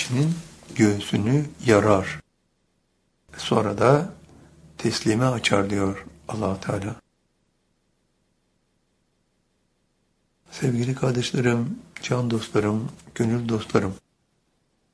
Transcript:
kişinin göğsünü yarar. Sonra da teslime açar diyor Allah Teala. Sevgili kardeşlerim, can dostlarım, gönül dostlarım,